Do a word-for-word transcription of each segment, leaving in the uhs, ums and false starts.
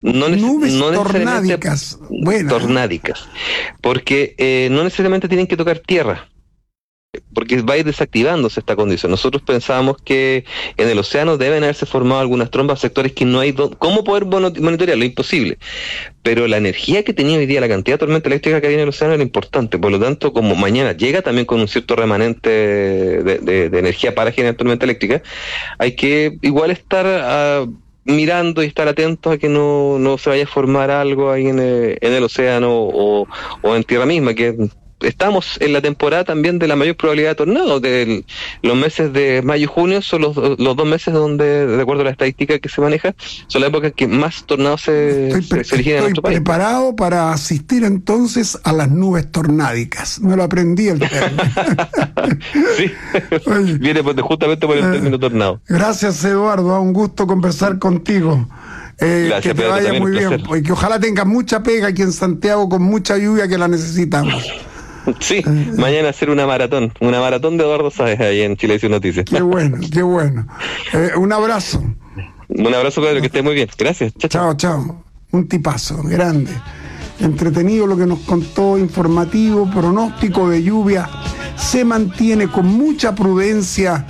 No neces- Nubes no tornádicas. Buena. Tornádicas. Porque eh, no necesariamente tienen que tocar tierra, porque va a ir desactivándose esta condición. Nosotros pensábamos que en el océano deben haberse formado algunas trombas, sectores que no hay... Do- ¿Cómo poder monitorearlo? Imposible. Pero la energía que tenía hoy día, la cantidad de tormenta eléctrica que había en el océano era importante. Por lo tanto, como mañana llega también con un cierto remanente de, de, de energía para generar tormenta eléctrica, hay que igual estar... Uh, mirando y estar atentos a que no, no se vaya a formar algo ahí en el, en el océano o, o en tierra misma, que estamos en la temporada también de la mayor probabilidad de tornados. De los meses de mayo y junio son los, los dos meses donde, de acuerdo a la estadística que se maneja, son las épocas que más tornados se, estoy, se, se originan en nuestro país. Estoy preparado para asistir entonces a las nubes tornádicas. Me lo aprendí el término. Sí, oye, viene justamente por el eh, término tornado. Gracias, Eduardo, a un gusto conversar contigo. Eh, Gracias, que te Pedro, vaya muy bien, y que ojalá tengas mucha pega aquí en Santiago con mucha lluvia que la necesitamos. Sí, eh, mañana hacer una maratón, una maratón de Eduardo Sáez ahí en Chilevisión Noticias. Qué bueno, qué bueno. Eh, un abrazo. Un abrazo, Pedro, que esté muy bien. Gracias. Chao, chao. chao. Un tipazo, grande. Entretenido lo que nos contó, informativo, pronóstico de lluvia. Se mantiene con mucha prudencia.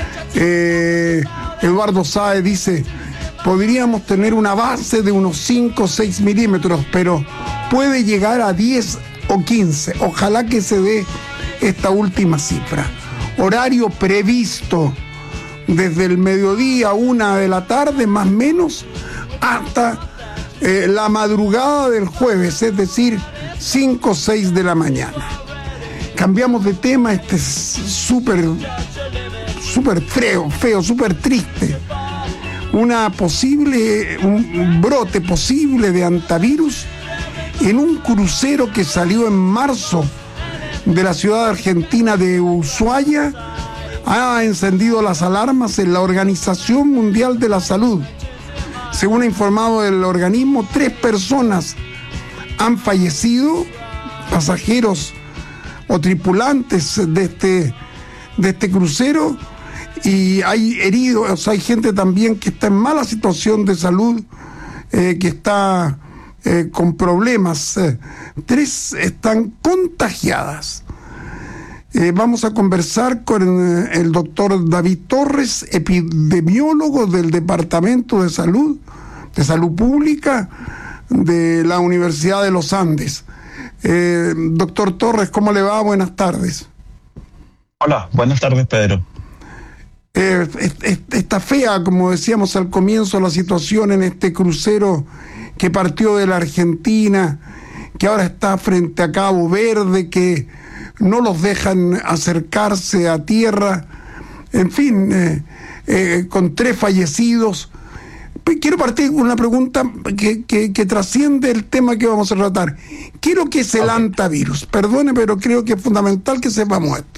Eh, Eduardo Sáez dice, podríamos tener una base de unos cinco o seis milímetros, pero puede llegar a diez o quince. Ojalá que se dé esta última cifra. Horario previsto desde el mediodía, una de la tarde, más o menos, hasta eh, la madrugada del jueves, es decir, cinco o seis de la mañana. Cambiamos de tema, este es súper, súper feo, feo, súper triste. Una posible, un brote posible de hantavirus en un crucero que salió en marzo de la ciudad argentina de Ushuaia. Ha encendido las alarmas en la Organización Mundial de la Salud. Según ha informado el organismo, tres personas han fallecido, pasajeros o tripulantes de este, de este crucero, y hay heridos, o sea, hay gente también que está en mala situación de salud, eh, que está eh, con problemas. Eh, tres están contagiadas. Eh, vamos a conversar con eh, el doctor David Torres, epidemiólogo del Departamento de Salud, de Salud Pública de la Universidad de los Andes. Eh, doctor Torres, ¿cómo le va? Buenas tardes. Hola, buenas tardes, Pedro. Eh, está fea, como decíamos al comienzo, la situación en este crucero que partió de la Argentina, que ahora está frente a Cabo Verde, que no los dejan acercarse a tierra, en fin, eh, eh, con tres fallecidos. Quiero partir con una pregunta que, que, que trasciende el tema que vamos a tratar. ¿Qué es lo que es el okay. hantavirus? Perdone, pero creo que es fundamental que sepamos esto.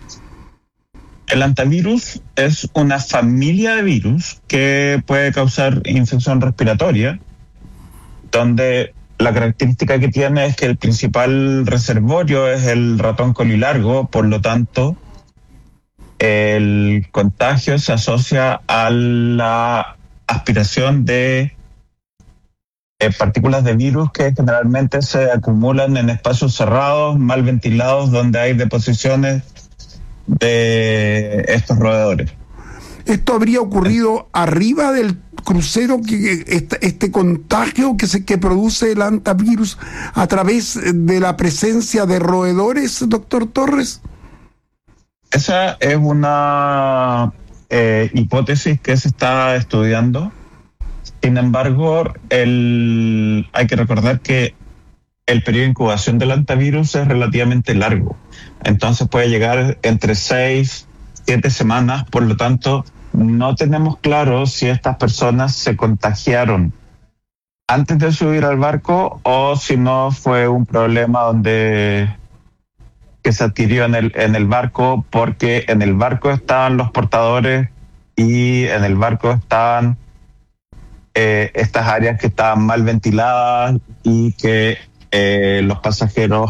El hantavirus es una familia de virus que puede causar infección respiratoria, donde la característica que tiene es que el principal reservorio es el ratón colilargo, por lo tanto, el contagio se asocia a la aspiración de eh, partículas de virus que generalmente se acumulan en espacios cerrados, mal ventilados, donde hay deposiciones de estos roedores. ¿Esto habría ocurrido arriba del crucero, que este, este contagio que se que produce el hantavirus a través de la presencia de roedores, doctor Torres? Esa es una eh, hipótesis que se está estudiando. Sin embargo, el, hay que recordar que el periodo de incubación del hantavirus es relativamente largo. Entonces puede llegar entre seis, siete semanas. Por lo tanto, no tenemos claro si estas personas se contagiaron antes de subir al barco o si no fue un problema donde que se adquirió en el, en el barco, porque en el barco estaban los portadores y en el barco estaban eh, estas áreas que estaban mal ventiladas y que eh, los pasajeros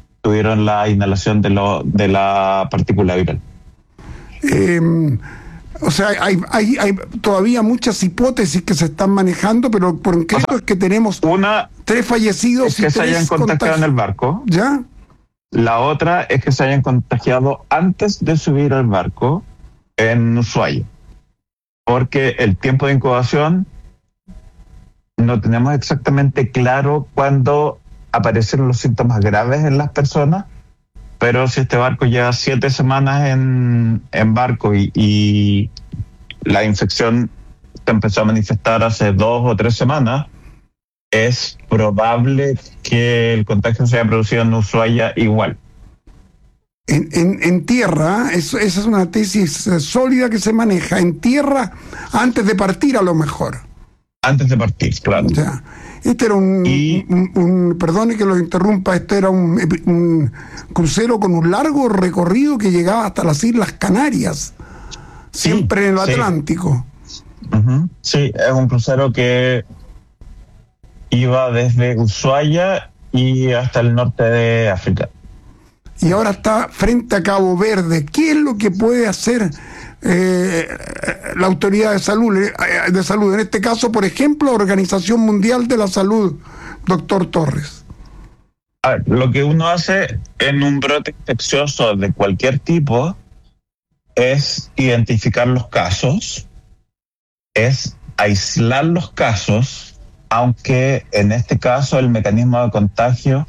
tuvieron la inhalación de, lo, de la partícula viral. Eh, O sea, hay, hay, hay todavía muchas hipótesis que se están manejando, pero por concreto o sea, es que tenemos una tres fallecidos es que y se tres hayan contagiado contagios en el barco. ¿Ya? La otra es que se hayan contagiado antes de subir al barco en Ushuaia. Porque el tiempo de incubación no tenemos exactamente claro cuándo aparecen los síntomas graves en las personas, pero si este barco lleva siete semanas en, en barco y, y la infección se empezó a manifestar hace dos o tres semanas, es probable que el contagio se haya producido en Ushuaia igual. En, en, en tierra, eso, esa es una tesis sólida que se maneja, en tierra antes de partir a lo mejor. Antes de partir, claro. Ya. Este era un, y, un, un, perdone que lo interrumpa, este era un, un crucero con un largo recorrido que llegaba hasta las Islas Canarias, siempre sí, en el sí. Atlántico. Uh-huh. Sí, es un crucero que iba desde Ushuaia y hasta el norte de África. Y ahora está frente a Cabo Verde. ¿Qué es lo que puede hacer eh, la autoridad de salud, de salud? En este caso, por ejemplo, Organización Mundial de la Salud, doctor Torres. A ver, lo que uno hace en un brote infeccioso de cualquier tipo es identificar los casos, es aislar los casos, aunque en este caso el mecanismo de contagio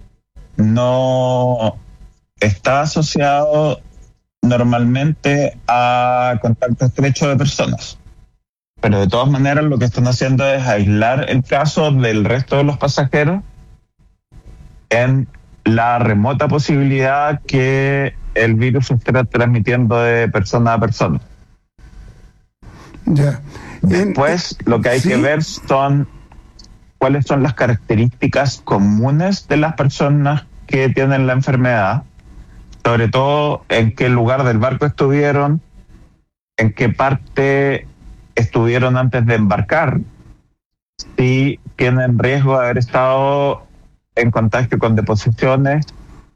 no está asociado normalmente a contacto estrecho de personas. Pero de todas maneras lo que están haciendo es aislar el caso del resto de los pasajeros en la remota posibilidad que el virus se esté transmitiendo de persona a persona. Ya. Después lo que hay ¿sí? que ver son cuáles son las características comunes de las personas que tienen la enfermedad, sobre todo en qué lugar del barco estuvieron, en qué parte estuvieron antes de embarcar, si tienen riesgo de haber estado en contacto con deposiciones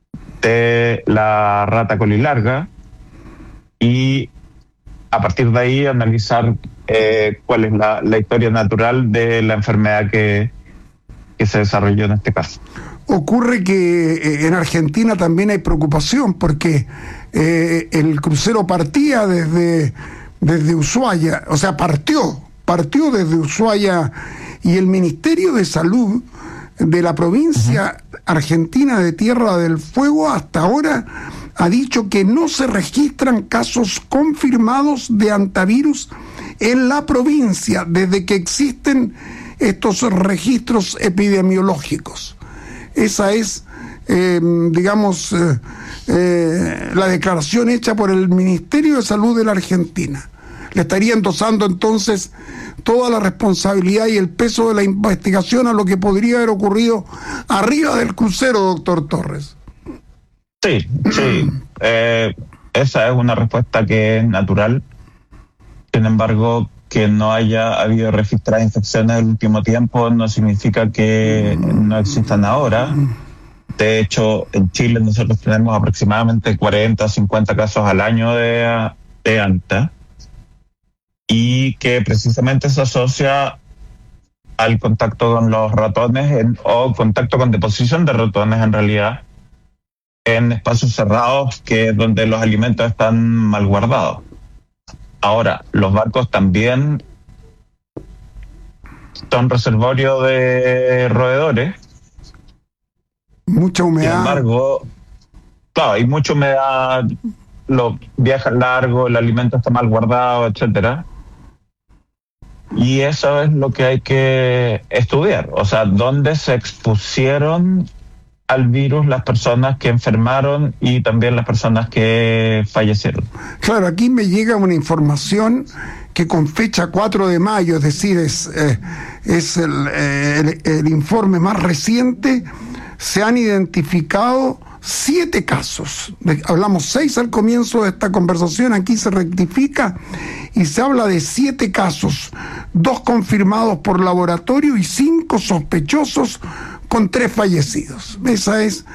de la rata colilarga, y a partir de ahí analizar eh, cuál es la, la historia natural de la enfermedad que, que se desarrolló en este caso. Ocurre que eh, en Argentina también hay preocupación porque eh, el crucero partía desde, desde Ushuaia, o sea, partió, partió desde Ushuaia, y el Ministerio de Salud de la provincia uh-huh. argentina de Tierra del Fuego hasta ahora ha dicho que no se registran casos confirmados de hantavirus en la provincia desde que existen estos registros epidemiológicos. Esa es, eh, digamos, eh, eh, la declaración hecha por el Ministerio de Salud de la Argentina. Le estaría endosando entonces toda la responsabilidad y el peso de la investigación a lo que podría haber ocurrido arriba del crucero, doctor Torres. Sí, sí. Eh, esa es una respuesta que es natural. Sin embargo, que no haya habido registradas infecciones en el último tiempo no significa que no existan ahora. De hecho, en Chile nosotros tenemos aproximadamente cuarenta, cincuenta casos al año de, de anta, y que precisamente se asocia al contacto con los ratones en, o contacto con deposición de ratones en realidad en espacios cerrados, que es donde los alimentos están mal guardados. Ahora, los barcos también son reservorio de roedores. Mucha humedad. Sin embargo, claro, hay mucha humedad, los viajes largos, el alimento está mal guardado, etcétera. Y eso es lo que hay que estudiar. O sea, dónde se expusieron al virus las personas que enfermaron y también las personas que fallecieron. Claro, aquí me llega una información que con fecha cuatro de mayo, es decir, es, eh, es el, el, el informe más reciente, se han identificado siete casos. Hablamos seis al comienzo de esta conversación, aquí se rectifica y se habla de siete casos, dos confirmados por laboratorio y cinco sospechosos, con tres fallecidos. Esa es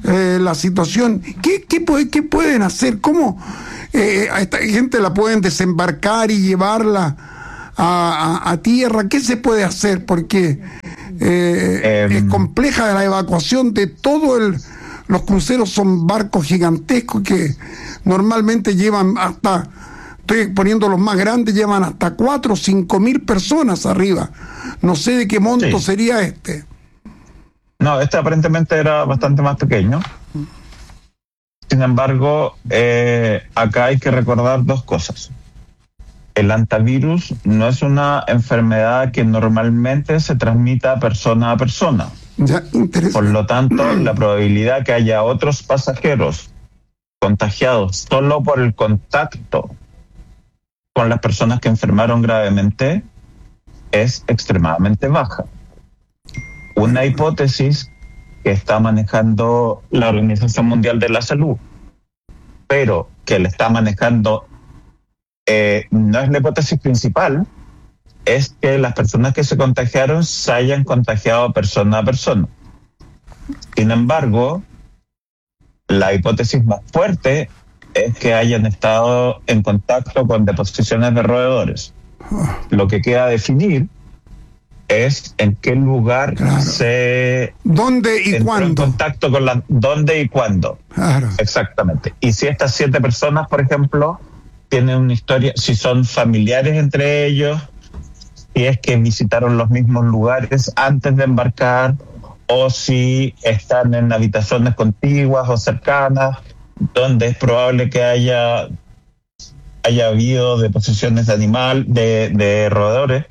eh, la situación. ¿Qué, qué, puede, qué pueden hacer? ¿Cómo eh, a esta gente la pueden desembarcar y llevarla a, a, a tierra? ¿Qué se puede hacer? Porque eh, um, es compleja la evacuación de todo el... Los cruceros son barcos gigantescos que normalmente llevan hasta, estoy poniendo los más grandes, llevan hasta cuatro o cinco mil personas arriba. No sé de qué monto sí. sería este. No, este aparentemente era bastante más pequeño. Sin embargo, eh, acá hay que recordar dos cosas. El hantavirus no es una enfermedad que normalmente se transmita persona a persona. Ya, por lo tanto, la probabilidad que haya otros pasajeros contagiados solo por el contacto con las personas que enfermaron gravemente es extremadamente baja. Una hipótesis que está manejando la Organización Mundial de la Salud, pero que la está manejando, eh, no es la hipótesis principal, es que las personas que se contagiaron se hayan contagiado persona a persona. Sin embargo, la hipótesis más fuerte es que hayan estado en contacto con deposiciones de roedores. Lo que queda definir es en qué lugar claro. se ¿Dónde y entró cuándo? en contacto con la dónde y cuándo. Claro. Exactamente. Y si estas siete personas, por ejemplo, tienen una historia, si son familiares entre ellos, si es que visitaron los mismos lugares antes de embarcar, o si están en habitaciones contiguas o cercanas, donde es probable que haya haya habido deposiciones de animal, de, de roedores.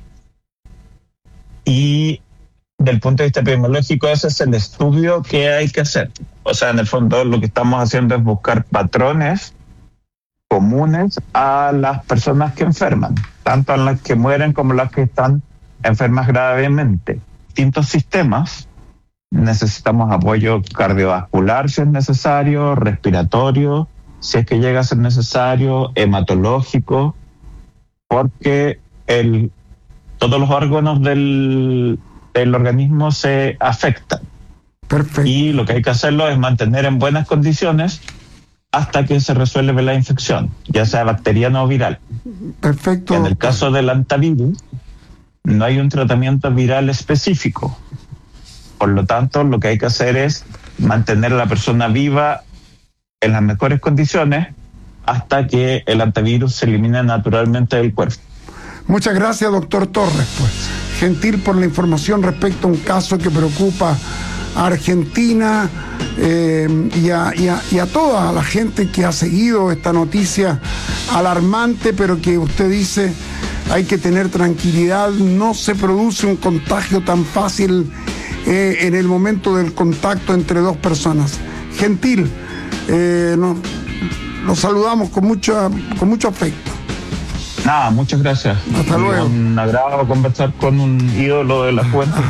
Y del punto de vista epidemiológico, ese es el estudio que hay que hacer. O sea, en el fondo lo que estamos haciendo es buscar patrones comunes a las personas que enferman, tanto a las que mueren como las que están enfermas gravemente. Distintos sistemas, necesitamos apoyo cardiovascular si es necesario, respiratorio, si es que llega a ser necesario, hematológico, porque el, todos los órganos del, del organismo se afectan. Perfecto. Y lo que hay que hacerlo es mantener en buenas condiciones hasta que se resuelve la infección, ya sea bacteriana o viral. Perfecto. En el caso del hantavirus, no hay un tratamiento viral específico. Por lo tanto, lo que hay que hacer es mantener a la persona viva en las mejores condiciones hasta que el hantavirus se elimine naturalmente del cuerpo. Muchas gracias, doctor Torres. Pues, gentil por la información respecto a un caso que preocupa a Argentina eh, y, a, y, a, y a toda la gente que ha seguido esta noticia alarmante, pero que usted dice hay que tener tranquilidad, no se produce un contagio tan fácil eh, en el momento del contacto entre dos personas. Gentil, eh, no, los saludamos con mucho, con mucho afecto. Nada, muchas gracias. Hasta luego. Un agrado conversar con un ídolo de la fuente.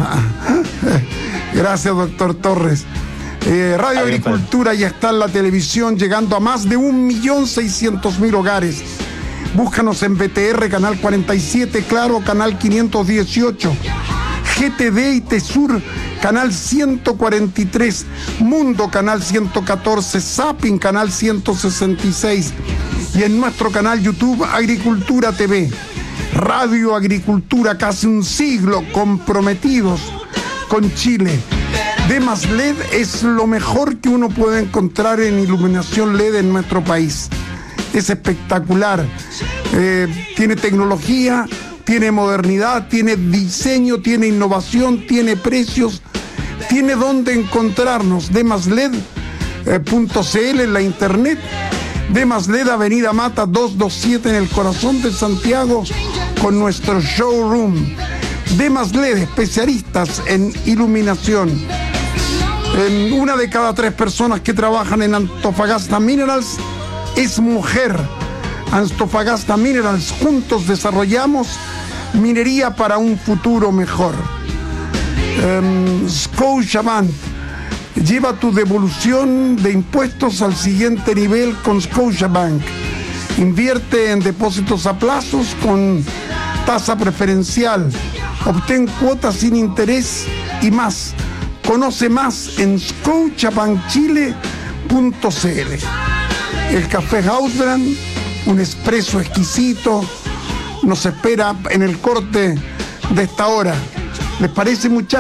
Gracias, doctor Torres. Eh, Radio Adiós, Agricultura ya está en la televisión, llegando a más de un millón seiscientos mil hogares. Búscanos en B T R, canal cuarenta y siete, Claro, canal quinientos dieciocho, G T D y Tesur, canal ciento cuarenta y tres, Mundo, canal ciento catorce, Zapping, canal ciento sesenta y seis, y en nuestro canal YouTube, Agricultura T V. Radio Agricultura, casi un siglo comprometidos con Chile. Demas L E D es lo mejor que uno puede encontrar en iluminación L E D en nuestro país. Es espectacular. Eh, tiene tecnología, tiene modernidad, tiene diseño, tiene innovación, tiene precios, tiene dónde encontrarnos. Demas L E D punto C L en la internet. Demas L E D, Avenida Mata doscientos veintisiete en el corazón de Santiago, con nuestro showroom. Demas L E D, especialistas en iluminación. En una de cada tres personas que trabajan en Antofagasta Minerals es mujer. Antofagasta Minerals, juntos desarrollamos minería para un futuro mejor. Um, Scotiabank, lleva tu devolución de impuestos al siguiente nivel con Scotiabank. Invierte en depósitos a plazos con tasa preferencial. Obtén cuotas sin interés y más Conoce más en scotiabank chile punto c l. El café Hausbrand, un espresso exquisito, nos espera en el corte de esta hora. ¿Les parece, muchachos?